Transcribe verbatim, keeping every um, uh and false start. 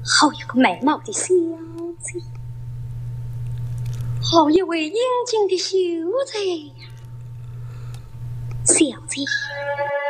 好一个美貌的小姐，好一位英俊的秀才呀！小姐。